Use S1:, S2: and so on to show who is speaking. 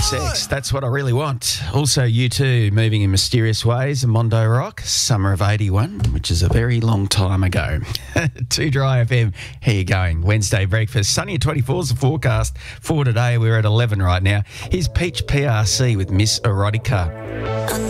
S1: sex. That's what I really want. Also, U2 moving in mysterious ways. Mondo Rock, summer of 81, which is a very long time ago. 2 Dry FM. How you going? Wednesday breakfast. Sunny at 24 is the forecast for today. We're at 11 right now. Here's Peach PRC with Miss Erotica.